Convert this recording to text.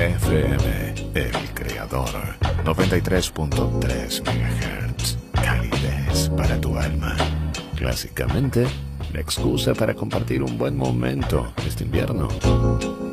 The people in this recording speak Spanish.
FM, el creador. 93.3 MHz. Calidez para tu alma. Clásicamente, la excusa para compartir un buen momento este invierno.